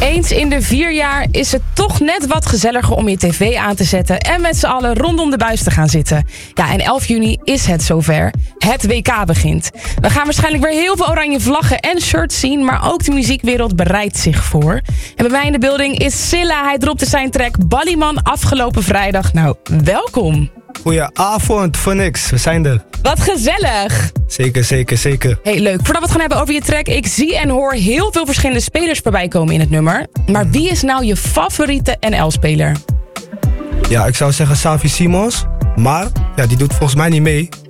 Eens in de 4 jaar is het toch net wat gezelliger om je tv aan te zetten en met z'n allen rondom de buis te gaan zitten. Ja, en 11 juni is het zover. Het WK begint. We gaan waarschijnlijk weer heel veel oranje vlaggen en shirts zien, maar ook de muziekwereld bereidt zich voor. En bij mij in de building is Silla. Hij dropte zijn track Ballyman afgelopen vrijdag. Nou, welkom. Goedenavond, voor niks. We zijn er. Wat gezellig. Zeker. Hey, leuk. Voordat we het gaan hebben over je track. Ik zie en hoor heel veel verschillende spelers voorbij komen in het nummer. Maar wie is nou je favoriete NL-speler? Ja, ik zou zeggen Xavi Simons. Maar ja, die doet volgens mij niet mee.